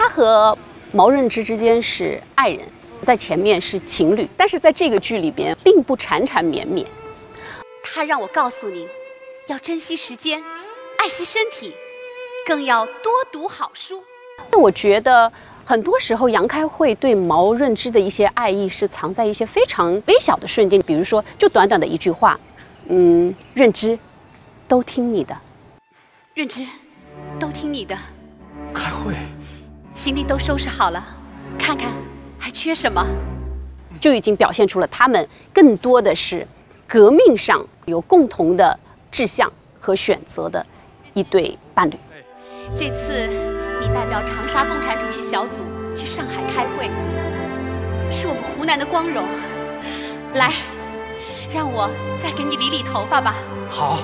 他和毛润之之间是爱人，在前面是情侣，但是在这个剧里边并不缠缠绵绵。 他让我告诉您，要珍惜时间，爱惜身体，更要多读好书。 我觉得很多时候杨开慧对毛润之的一些爱意是藏在一些非常微小的瞬间，比如说就短短的一句话，润之，都听你的。 润之，都听你的。 开慧， 行李都收拾好了，看看还缺什么？ 就已经表现出了他们更多的是革命上有共同的志向和选择的一对伴侣。 这次你代表长沙共产主义小组去上海开会，是我们湖南的光荣。来，让我再给你理理头发吧。 好。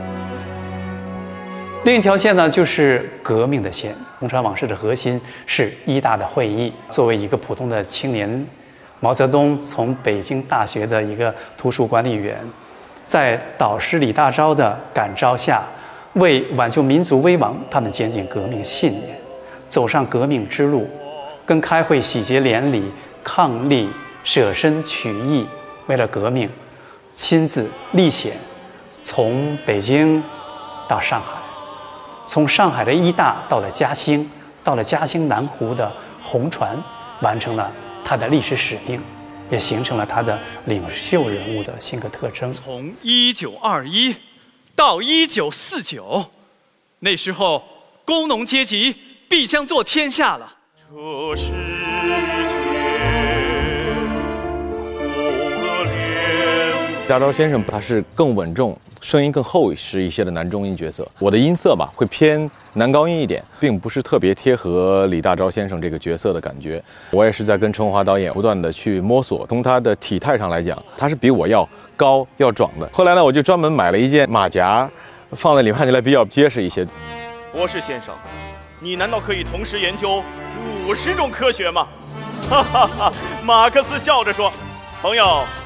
另一条线呢，就是革命的线。红船往事的核心是一大的会议。作为一个普通的青年，毛泽东从北京大学的一个图书管理员，在导师李大钊的感召下，为挽救民族危亡，他们坚定革命信念，走上革命之路，跟开会喜结连理，伉俪舍身取义，为了革命，亲自历险，从北京到上海。从上海的一大到了嘉兴，到了嘉兴南湖的红船，完成了他的历史使命，也形成了他的领袖人物的性格特征。 从1921到1949，那时候工农阶级必将做天下了。 这世界可怜。 大钊先生他是更稳重，声音更厚实一些的男中音角色，我的音色吧会偏男高音一点，并不是特别贴合李大钊先生这个角色的感觉。我也是在跟陈华导演不断的去摸索。从他的体态上来讲，他是比我要高要壮的。后来呢，我就专门买了一件马甲，放在里面看起来比较结实一些。 博士先生，你难道可以同时研究50种科学吗？哈哈哈！马克思笑着说：“朋友，